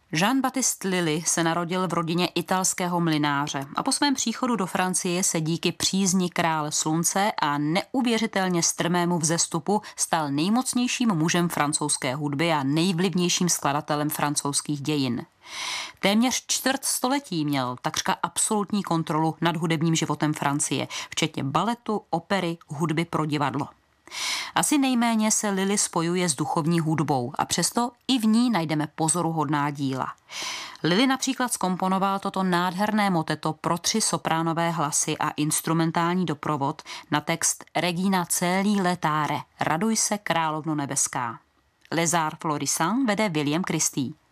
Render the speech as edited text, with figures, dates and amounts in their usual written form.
Jean-Baptiste Lully se narodil v rodině italského mlynáře a po svém příchodu do Francie se díky přízni krále slunce a neuvěřitelně strmému vzestupu stal nejmocnějším mužem francouzské hudby a nejvlivnějším skladatelem francouzských dějin. Téměř čtvrt století měl takřka absolutní kontrolu nad hudebním životem Francie, včetně baletu, opery, hudby pro divadlo. Asi nejméně se Lully spojuje s duchovní hudbou a přesto i v ní najdeme pozoruhodná díla. Lully například zkomponoval toto nádherné moteto pro 3 sopránové hlasy a instrumentální doprovod na text Regina Coeli letare, Raduj se, královno nebeská. Les Arts Florissants vede William Christie.